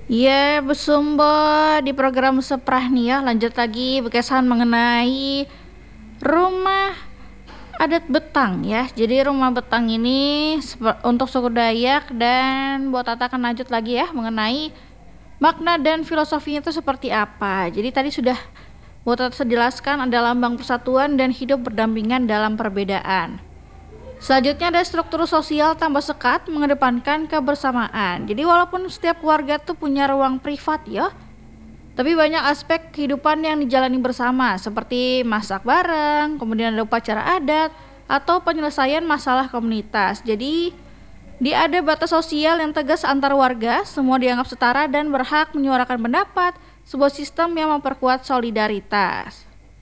Ya, Besumbo di program Seprah nih ya, lanjut lagi berkesan mengenai rumah adat Betang ya. Jadi rumah Betang ini untuk suku Dayak, dan buat Tata akan lanjut lagi ya mengenai makna dan filosofinya itu seperti apa. Jadi tadi sudah buat Tata jelaskan ada lambang persatuan dan hidup berdampingan dalam perbedaan. Selanjutnya ada struktur sosial tambah sekat mengedepankan kebersamaan. Jadi walaupun setiap keluarga tuh punya ruang privat ya, tapi banyak aspek kehidupan yang dijalani bersama seperti masak bareng, kemudian ada upacara adat atau penyelesaian masalah komunitas. Jadi ada batas sosial yang tegas antar warga, semua dianggap setara dan berhak menyuarakan pendapat, sebuah sistem yang memperkuat solidaritas.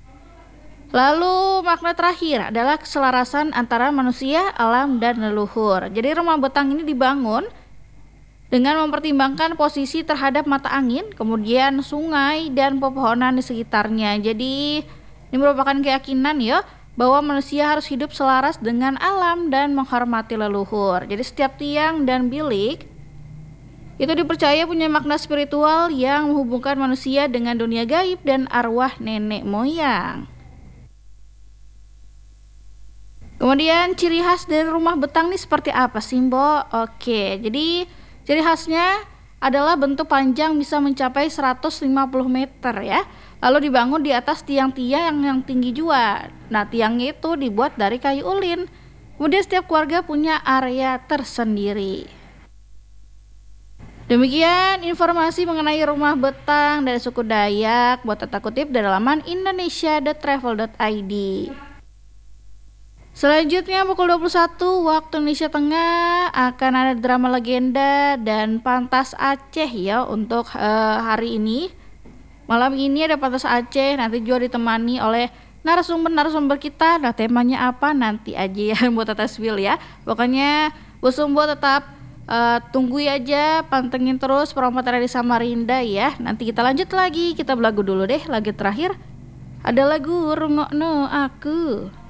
Lalu makna terakhir adalah keselarasan antara manusia, alam, dan leluhur. Jadi rumah Betang ini dibangun dengan mempertimbangkan posisi terhadap mata angin, kemudian sungai, dan pepohonan di sekitarnya. Jadi ini merupakan keyakinan ya, bahwa manusia harus hidup selaras dengan alam dan menghormati leluhur. Jadi setiap tiang dan bilik itu dipercaya punya makna spiritual yang menghubungkan manusia dengan dunia gaib dan arwah nenek moyang. Kemudian ciri khas dari rumah Betang ini seperti apa sih, Mbok? Oke, jadi ciri khasnya adalah bentuk panjang bisa mencapai 150 meter ya. Lalu dibangun di atas tiang-tiang yang tinggi juga. Nah, tiangnya itu dibuat dari kayu ulin. Kemudian setiap keluarga punya area tersendiri. Demikian informasi mengenai rumah Betang dari suku Dayak. Buat Tata kutip dari laman indonesia.travel.id. Selanjutnya pukul 21 waktu Indonesia Tengah akan ada drama legenda dan Pantas Aceh ya untuk hari ini. Malam ini ada Pantas Aceh, nanti juga ditemani oleh narasumber kita. Nah, temanya apa nanti aja ya buat Tata spill ya. Pokoknya Busumbo tetap tunggu aja, pantengin terus promotor di Samarinda ya. Nanti kita lanjut lagi, kita belagu dulu deh lagu terakhir. Ada lagu Rungokno Aku.